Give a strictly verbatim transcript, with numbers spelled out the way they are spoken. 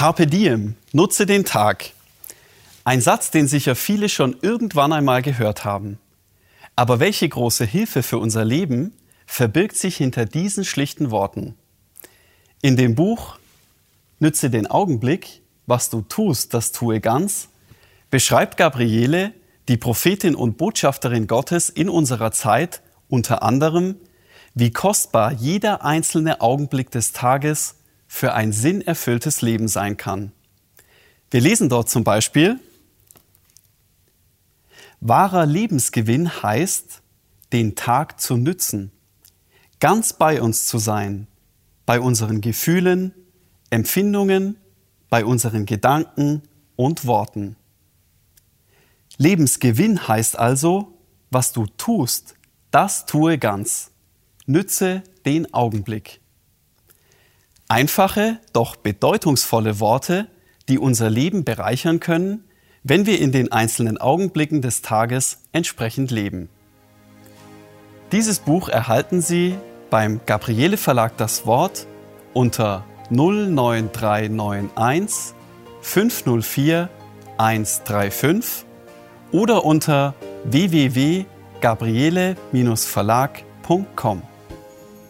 Carpe diem, nutze den Tag. Ein Satz, den sicher viele schon irgendwann einmal gehört haben. Aber welche große Hilfe für unser Leben verbirgt sich hinter diesen schlichten Worten? In dem Buch Nütze den Augenblick, was du tust, das tue ganz, beschreibt Gabriele, die Prophetin und Botschafterin Gottes in unserer Zeit, unter anderem, wie kostbar jeder einzelne Augenblick des Tages für ein sinnerfülltes Leben sein kann. Wir lesen dort zum Beispiel: Wahrer Lebensgewinn heißt, den Tag zu nützen, ganz bei uns zu sein, bei unseren Gefühlen, Empfindungen, bei unseren Gedanken und Worten. Lebensgewinn heißt also, was du tust, das tue ganz. Nütze den Augenblick. Einfache, doch bedeutungsvolle Worte, die unser Leben bereichern können, wenn wir in den einzelnen Augenblicken des Tages entsprechend leben. Dieses Buch erhalten Sie beim Gabriele Verlag Das Wort unter null neun drei neun eins fünf null vier eins drei fünf oder unter w w w punkt gabriele Bindestrich verlag punkt com.